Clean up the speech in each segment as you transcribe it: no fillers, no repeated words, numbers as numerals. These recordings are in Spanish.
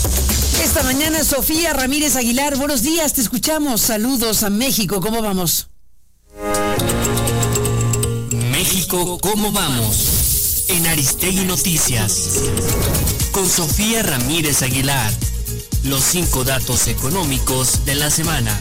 Esta mañana Sofía Ramírez Aguilar, buenos días, te escuchamos. Saludos a México, ¿cómo vamos? México, ¿cómo vamos? En Aristegui Noticias. Con Sofía Ramírez Aguilar. Los 5 datos económicos de la semana.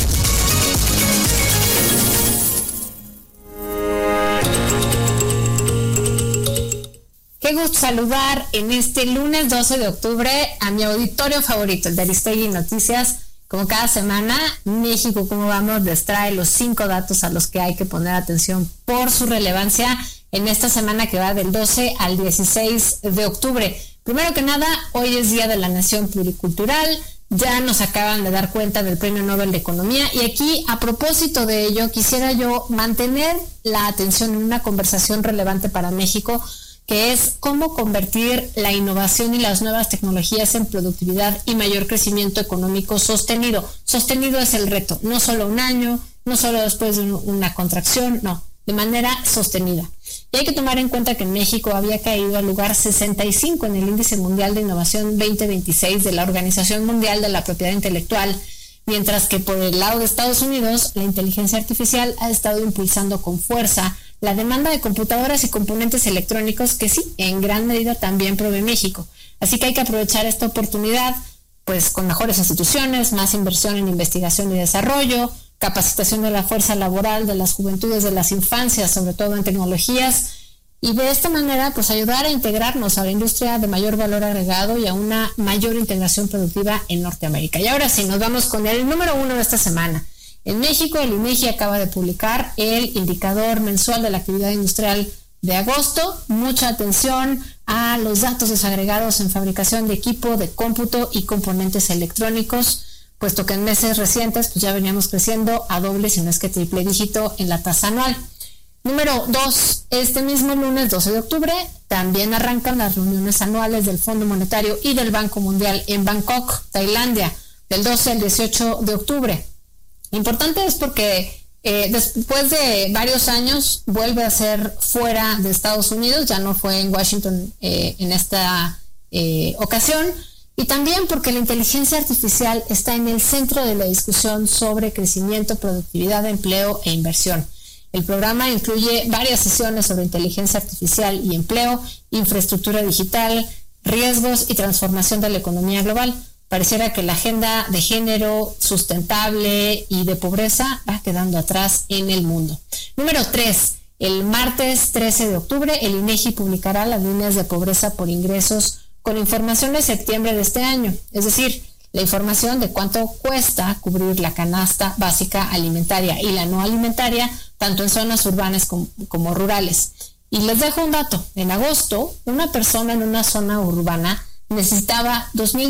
Qué gusto saludar en este lunes 12 de octubre a mi auditorio favorito, el de Aristegui Noticias. Como cada semana, México, ¿cómo vamos? Les trae los 5 datos a los que hay que poner atención por su relevancia en esta semana que va del 12 al 16 de octubre. Primero que nada, hoy es Día de la Nación Pluricultural. Ya nos acaban de dar cuenta del Premio Nobel de Economía y aquí, a propósito de ello, quisiera yo mantener la atención en una conversación relevante para México, que es cómo convertir la innovación y las nuevas tecnologías en productividad y mayor crecimiento económico sostenido. Sostenido es el reto, no solo un año, no solo después de una contracción, no, de manera sostenida. Y hay que tomar en cuenta que México había caído al lugar 65 en el Índice Mundial de Innovación 2026 de la Organización Mundial de la Propiedad Intelectual, mientras que por el lado de Estados Unidos, la inteligencia artificial ha estado impulsando con fuerza la demanda de computadoras y componentes electrónicos que sí, en gran medida también provee México. Así que hay que aprovechar esta oportunidad, pues con mejores instituciones, más inversión en investigación y desarrollo, capacitación de la fuerza laboral, de las juventudes, de las infancias, sobre todo en tecnologías, y de esta manera pues ayudar a integrarnos a la industria de mayor valor agregado y a una mayor integración productiva en Norteamérica. Y ahora sí, nos vamos con el número 1 de esta semana. En México, el INEGI acaba de publicar el indicador mensual de la actividad industrial de agosto. Mucha atención a los datos desagregados en fabricación de equipo de cómputo y componentes electrónicos, puesto que en meses recientes pues ya veníamos creciendo a doble, si no es que triple dígito en la tasa anual. Número 2, este mismo lunes 12 de octubre también arrancan las reuniones anuales del Fondo Monetario y del Banco Mundial en Bangkok, Tailandia, del 12 al 18 de octubre. Importante es porque después de varios años vuelve a ser fuera de Estados Unidos, ya no fue en Washington en esta ocasión, y también porque la inteligencia artificial está en el centro de la discusión sobre crecimiento, productividad, empleo e inversión. El programa incluye varias sesiones sobre inteligencia artificial y empleo, infraestructura digital, riesgos y transformación de la economía global. Pareciera que la agenda de género sustentable y de pobreza va quedando atrás en el mundo. Número 3, el martes 13 de octubre, el INEGI publicará las líneas de pobreza por ingresos con información de septiembre de este año, es decir, la información de cuánto cuesta cubrir la canasta básica alimentaria y la no alimentaria, tanto en zonas urbanas como rurales. Y les dejo un dato, en agosto, una persona en una zona urbana necesitaba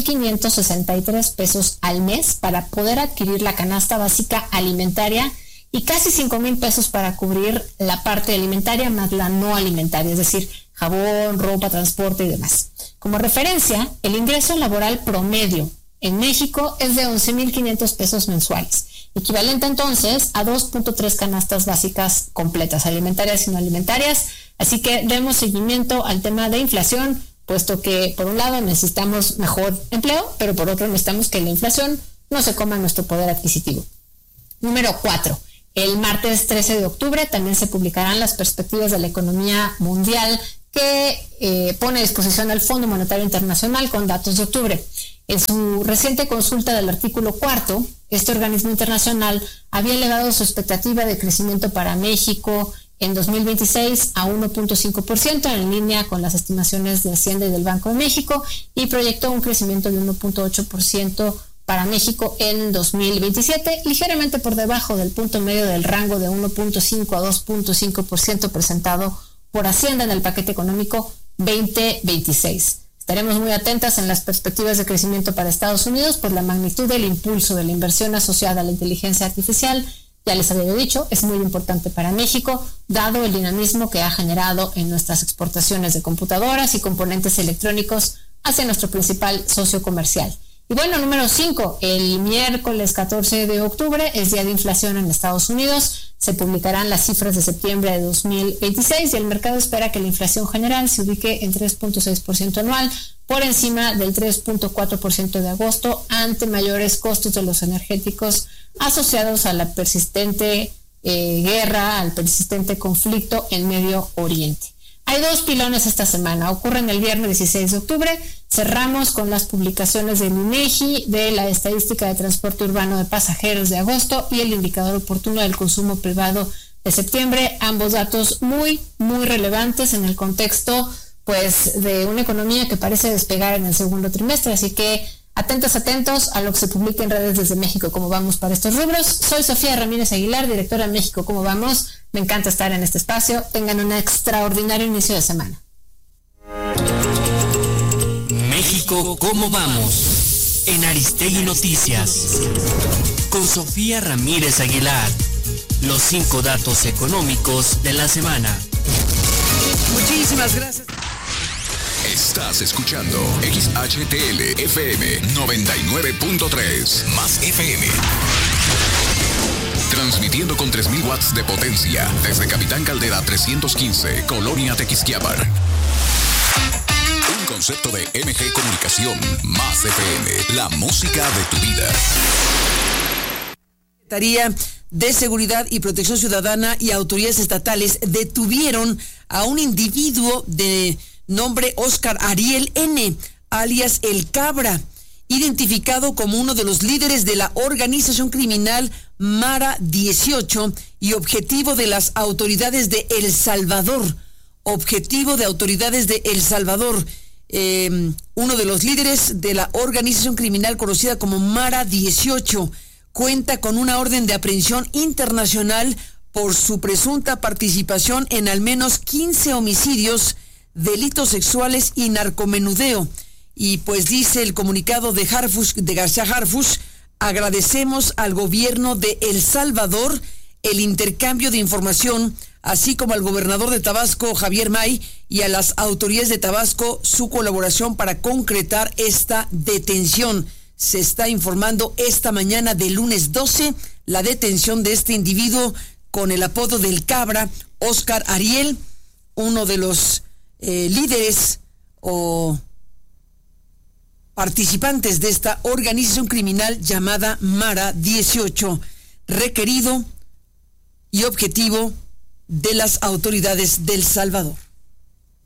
2,563 pesos al mes para poder adquirir la canasta básica alimentaria y casi 5,000 pesos para cubrir la parte alimentaria más la no alimentaria, es decir, jabón, ropa, transporte y demás. Como referencia, el ingreso laboral promedio en México es de 11,500 pesos mensuales, equivalente entonces a 2.3 canastas básicas completas, alimentarias y no alimentarias. Así que demos seguimiento al tema de inflación, puesto que por un lado necesitamos mejor empleo, pero por otro necesitamos que la inflación no se coma nuestro poder adquisitivo. Número 4. El martes 13 de octubre también se publicarán las perspectivas de la economía mundial que pone a disposición el Fondo Monetario Internacional con datos de octubre. En su reciente consulta del artículo 4, este organismo internacional había elevado su expectativa de crecimiento para México en 2026 a 1.5%, en línea con las estimaciones de Hacienda y del Banco de México, y proyectó un crecimiento de 1.8% para México en 2027, ligeramente por debajo del punto medio del rango de 1.5 a 2.5% presentado por Hacienda en el paquete económico 2026. Estaremos muy atentas en las perspectivas de crecimiento para Estados Unidos por la magnitud del impulso de la inversión asociada a la inteligencia artificial. Ya les había dicho, es muy importante para México, dado el dinamismo que ha generado en nuestras exportaciones de computadoras y componentes electrónicos hacia nuestro principal socio comercial. Y bueno, número 5, el miércoles 14 de octubre es día de inflación en Estados Unidos. se publicarán las cifras de septiembre de 2026 y el mercado espera que la inflación general se ubique en 3.6% anual, por encima del 3.4% de agosto, ante mayores costos de los energéticos asociados a la persistente guerra, al persistente conflicto en Medio Oriente. Hay dos pilones esta semana, ocurren el viernes 16 de octubre, cerramos con las publicaciones del INEGI de la estadística de transporte urbano de pasajeros de agosto y el indicador oportuno del consumo privado de septiembre, ambos datos muy relevantes en el contexto pues de una economía que parece despegar en el segundo trimestre, así que atentos a lo que se publica en redes desde México, ¿cómo vamos para estos rubros? Soy Sofía Ramírez Aguilar, directora de México, ¿cómo vamos? Me encanta estar en este espacio. Tengan un extraordinario inicio de semana. México, ¿cómo vamos? En Aristegui Noticias. Con Sofía Ramírez Aguilar. Los 5 datos económicos de la semana. Muchísimas gracias. Estás escuchando XHTL FM 99.3 más FM. Transmitiendo con 3.000 watts de potencia desde Capitán Caldera 315, Colonia Tequisquiapan. Un concepto de MG Comunicación más FM, la música de tu vida. Secretaría de Seguridad y Protección Ciudadana y autoridades estatales detuvieron a un individuo de nombre Oscar Ariel N., alias El Cabra, identificado como uno de los líderes de la organización criminal Mara 18 y objetivo de las autoridades de El Salvador. Uno de los líderes de la organización criminal conocida como Mara 18 cuenta con una orden de aprehensión internacional por su presunta participación en al menos 15 homicidios, delitos sexuales y narcomenudeo. Y pues dice el comunicado de García Harfuch, agradecemos al gobierno de El Salvador el intercambio de información, así como al gobernador de Tabasco, Javier May, y a las autoridades de Tabasco su colaboración para concretar esta detención. Se está informando esta mañana del lunes 12 la detención de este individuo con el apodo del Cabra, Oscar Ariel, uno de los líderes o participantes de esta organización criminal llamada Mara 18, requerido y objetivo de las autoridades de El Salvador.